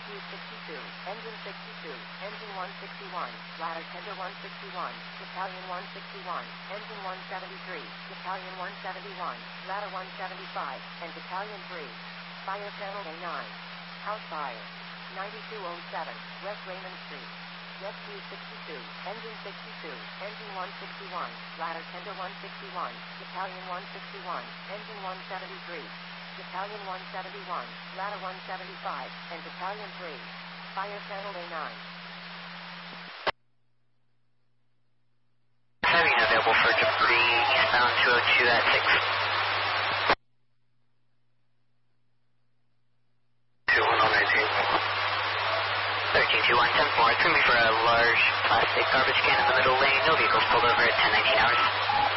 SQ-62, Engine 62, Engine 161, Ladder Tender 161, Battalion 161, Engine 173, Battalion 171, Ladder 175, and Battalion 3. Fire Channel A9. House fire. 9207, West Raymond Street. SQ-62, Engine 62, Engine 161, Ladder Tender 161, Battalion 161, Engine 173, Battalion 171, Ladder 175, and Battalion 3. Fire Channel A9. Having available for debris eastbound 202 at 6. 1321, 10-4, it's going to be for a large plastic garbage can in the middle lane. No vehicles pulled over at 1019 hours.